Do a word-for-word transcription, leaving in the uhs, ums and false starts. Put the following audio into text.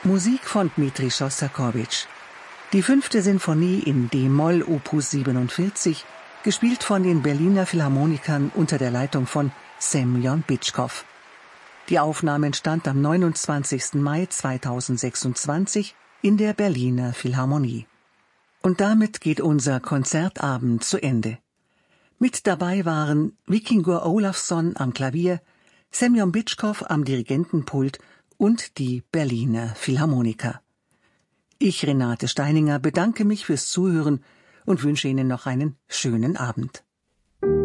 Musik von Dmitri Schostakowitsch. Die fünfte Sinfonie in D-Moll Opus siebenundvierzig, gespielt von den Berliner Philharmonikern unter der Leitung von Semjon Bitschkow. Die Aufnahme entstand am neunundzwanzigsten Mai zweitausendsechsundzwanzig in der Berliner Philharmonie. Und damit geht unser Konzertabend zu Ende. Mit dabei waren Víkingur Ólafsson am Klavier, Semjon Bitschkow am Dirigentenpult und die Berliner Philharmoniker. Ich, Renate Steininger, bedanke mich fürs Zuhören und wünsche Ihnen noch einen schönen Abend.